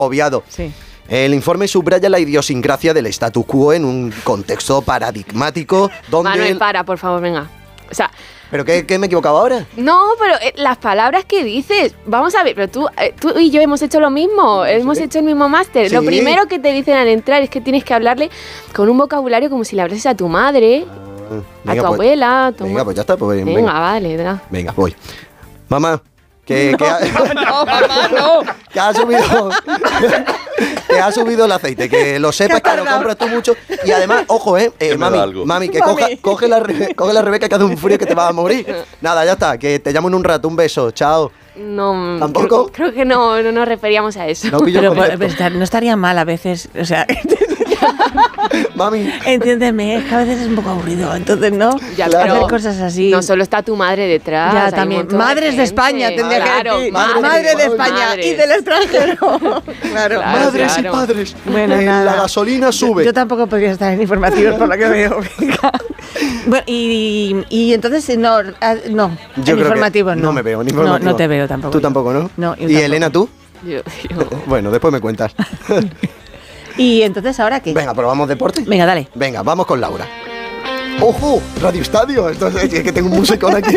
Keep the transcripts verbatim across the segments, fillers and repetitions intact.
obviado. Sí. El informe subraya la idiosincrasia del statu quo en un contexto paradigmático donde... Manuel, el... para, por favor, venga. O sea... ¿Pero qué, qué me he equivocado ahora? No, pero eh, las palabras que dices, vamos a ver, pero tú, eh, tú y yo hemos hecho lo mismo, hemos ¿Sí? hecho el mismo máster. Sí. Lo primero que te dicen al entrar es que tienes que hablarle con un vocabulario como si le hablases a tu madre, Venga, a tu pues, abuela, a tu Venga, ma- pues ya está. Pues, Venga, venga, vale, da. venga, voy. Mamá, que, que, ha, No, mamá, no. que ha subido... que ha subido el aceite, que lo sepas, que lo compras tú mucho. Y además, ojo, eh, eh Que me da mami, algo. mami, que Mami. coja, coge, la, Rebe- coge la Rebeca, que hace un frío que te vas a morir. Nada, ya está, que te llamo en un rato, un beso, chao. No, ¿Tampoco? Creo, creo que no, no nos referíamos a eso. No pillo Pero el pues, concepto. pues, no estaría mal a veces, o sea, Mami, entiéndeme, es que a veces es un poco aburrido, entonces no, Ya, Claro. hacer cosas así. No solo está tu madre detrás. Ya, hay un también. montón Madres de, gente. España tendría Claro, que decir. madres, Madre de España madres. y del extranjero. Claro. Claro. madres y claro. padres, Bueno, eh, nada. la gasolina sube. Yo, yo tampoco podría estar en informativos por lo que veo. Venga. Bueno, y, y entonces no, ah, no, Yo en creo que informativos no. no me veo en No, informativo. no te veo tampoco. Tú tampoco, ¿no? No, yo ¿Y tampoco. Elena, tú? Yo- yo- Bueno, después me cuentas. Y entonces, ¿ahora qué? Venga, probamos deporte. Venga, dale. Venga, vamos con Laura. ¡Ojo! Radio Estadio. Entonces, es que tengo un musicón aquí.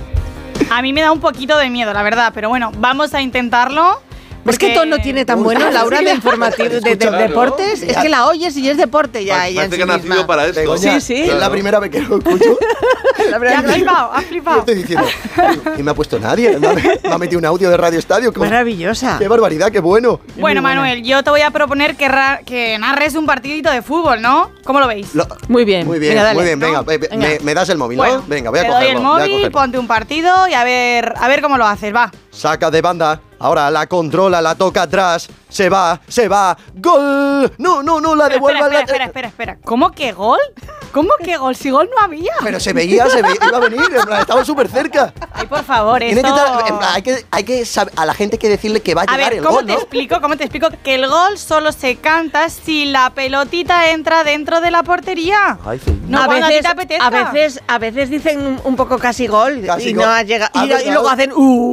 A mí me da un poquito de miedo, la verdad, pero bueno, vamos a intentarlo. Es que porque- todo no tiene tan bueno, Laura, de informativos, de, de Claro. deportes. Es que la oyes y es deporte ya. ella en Parece sí que ha nacido misma. para esto. Begoña, Sí, sí. Es la primera vez que lo escucho. La Ya verdad has que- flipado, has Yo flipado. estoy diciendo, ¿y me ha puesto nadie? ¿Me ha, me ha metido un audio de Radio Estadio? Con- Maravillosa. ¡Qué barbaridad, qué bueno! Bueno, Muy buena. Manuel, yo te voy a proponer que, ra- que narres un partidito de fútbol, ¿no? ¿Cómo lo veis? Lo- Muy bien. muy bien, Venga, dale. muy bien. Venga, ¿no? eh, Venga. Me, me das el móvil, Bueno, ¿no? Venga, voy a te cogerlo. doy el voy a móvil, cogerlo. ponte un partido y a ver, a ver cómo lo haces, va. Saca de banda. Ahora la controla, la toca atrás. Se va, se va. ¡Gol! No, no, no, la Espera, devuelve espera, a la- espera, espera, espera. ¿Cómo que gol? ¿Cómo que gol? Si gol no había. Pero se veía, se veía, iba a venir. En plan, estaba súper cerca. Ay, por favor, Tiene esto... que estar- en plan, hay que, hay que saber, a la gente hay que decirle que va a A llegar ver, el ¿cómo gol, te ¿no? explico? ¿Cómo te explico? Que el gol solo se canta si la pelotita entra dentro de la portería. Ay, sí. No, a, cuando a ti veces, te apetezca. a veces, a veces dicen un, un poco casi gol Casi y gol. no ha llegado. Ah, Y, ¿verdad? y luego hacen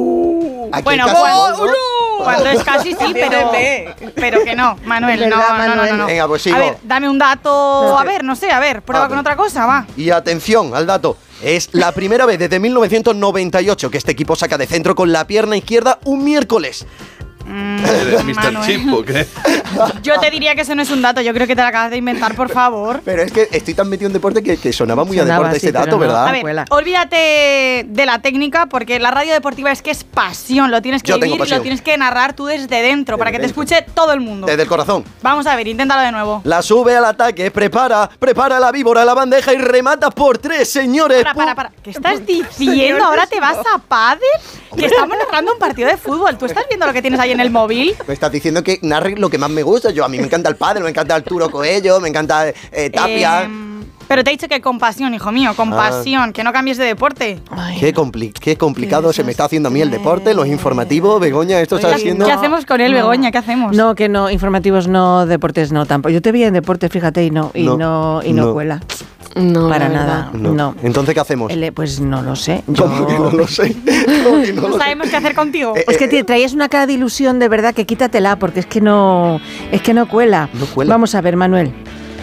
uh. Aquí Bueno, casi gol, gol, ¿no? Cuando es casi sí, pero, Entiéndeme. pero que no, Manuel, Es no, verdad, no, no, Manuel. no, no. Venga, pues sigo. A ver, dame un dato, a ver, no sé, a ver, prueba Ah, con pues. otra cosa, va. Y atención al dato. Es la primera vez desde mil novecientos noventa y ocho que este equipo saca de centro con la pierna izquierda un miércoles. Mm, ¿Eres mister Manuel. Chip o qué? Yo te diría que eso no es un dato, yo creo que te lo acabas de inventar, por favor. Pero es que estoy tan metido en deporte que, que sonaba muy Sonaba, a deporte sí, ese pero dato, no. ¿verdad? A ver, Cuela. olvídate de la técnica porque la radio deportiva es que es pasión, lo tienes que Yo tengo vivir y pasión. lo tienes que narrar tú desde dentro para que te dentro. escuche todo el mundo. Desde el corazón. Vamos a ver, inténtalo de nuevo. La sube al ataque, prepara, prepara la víbora, la bandeja y remata por tres, señores. Para, para, para. ¿Qué estás diciendo? ¿Ahora te vas a pádel? Que estamos narrando un partido de fútbol. ¿Tú estás viendo lo que tienes ahí en el móvil? Me estás diciendo que narre lo que más me gusta. Yo, a mí me encanta el pádel, me encanta Arturo Coello, me encanta eh, Tapia. Em, pero te he dicho que con pasión, hijo mío, con Ah. pasión, que no cambies de deporte. Ay, Qué, compli- qué complicado Qué se me está haciendo a mí el desastre. deporte, los informativos, Begoña, esto está Oye, siendo... ¿Qué hacemos con él, No. Begoña? ¿Qué hacemos? No, que no, informativos no, deportes no, tampoco. Yo te vi en deportes, fíjate, y no, y No, no, y no, no. cuela. No, Para la nada. verdad. No. No. Entonces, ¿qué hacemos? El- pues no lo sé. Yo- ¿Cómo que no lo sé? ¿Cómo que no No lo sé? sabemos qué hacer contigo. Eh, Es que te traías una cara de ilusión de verdad que quítatela porque es que no, es que no cuela. No cuela. Vamos a ver, Manuel.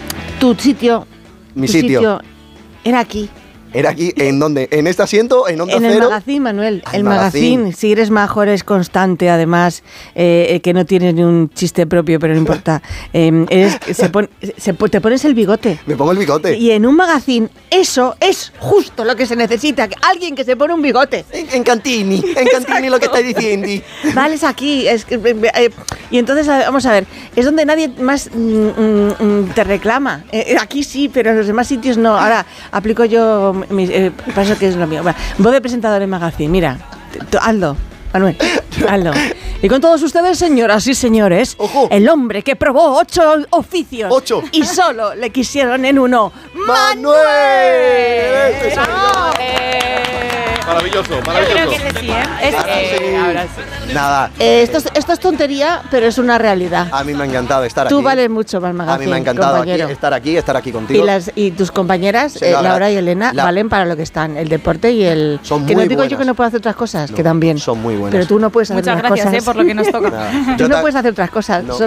Tu sitio, Mi tu sitio. era aquí. ¿Era aquí? ¿En dónde? ¿En este asiento? ¿En Onda En el Cero? magazine, Manuel. Ah, el el magazine. magazine. Si eres majo, eres constante, además, eh, eh, que no tienes ni un chiste propio, pero no importa. Eh, eres- se pon- se pon- te pones el bigote. Me pongo el bigote. Y en un magazine, eso es justo lo que se necesita. que Alguien que se pone un bigote. En, en Cantini, en Cantini lo que está diciendo. Vale, es aquí. Es que, eh, eh, y entonces, a ver, vamos a ver, es donde nadie más mm, mm, mm, te reclama. Eh, aquí sí, pero en los demás sitios no. Ahora, aplico yo, mis, eh, paso que es lo mío. Bueno, voy de presentador en magazine, mira, t- hazlo, Manuel, hazlo. Y con todos ustedes, señoras y señores, Ojo. el hombre que probó ocho oficios Ocho. y solo le quisieron en uno, ¡Manuel! Este soy ¡Bravo! Maravilloso, Yo creo maravilloso. que ese sí, ¿eh? Ese Ahora sí. sí. ahora sí. Nada, Eh, esto, es, esto es tontería, pero es una realidad. a mí me ha encantado estar Tú aquí. vales mucho para el A magazine, mí me ha encantado aquí, compañero. estar aquí, estar aquí contigo. Y, las, y tus compañeras, Se eh, lo agra- Laura y Elena, La- valen para lo que están, el deporte y el... Son que muy no digo yo buenas. que no puedo hacer otras cosas, No, que también. son muy buenas. Pero tú no puedes hacer Muchas otras gracias, cosas. ¿eh? Por lo que nos toca. Nada. Tú Yo no ta- puedes hacer otras cosas. No. Solo